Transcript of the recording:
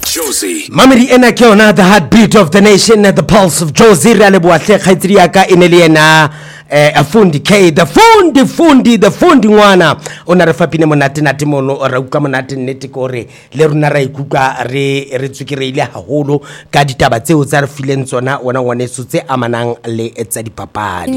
Josie. Mamadi ena ke yona the heartbeat of the nation, the pulse of Josie. Re a leboha hle kgaitsedi ya ka ene le ena Afundi K, the fundi ngwana o na re fapine monate nate mono ra utlwa monate nnete ko re le rona ra ikutlwa re tswikereile haholo ka ditaba tseo tsa re fileng tsona ona ngwaneso tse amanang le tsa dipapadi.